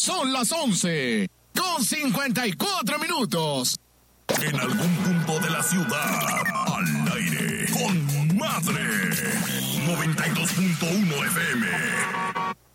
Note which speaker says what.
Speaker 1: Son las 11:54.
Speaker 2: En algún punto de la ciudad, al aire, con Madre. 92.1 FM.